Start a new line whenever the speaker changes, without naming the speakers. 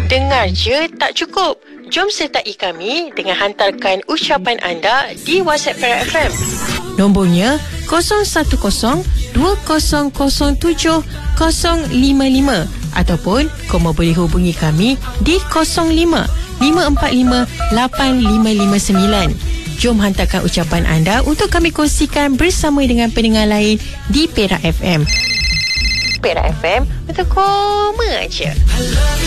Dengar je tak cukup. Jom sertai kami dengan hantarkan ucapan anda di WhatsApp Perak FM. Nombornya 010-2007-055 ataupun kamu boleh hubungi kami di 05-545-8559. Jom hantarkan ucapan anda untuk kami kongsikan bersama dengan pendengar lain di Perak FM. Perak FM, betul koma je.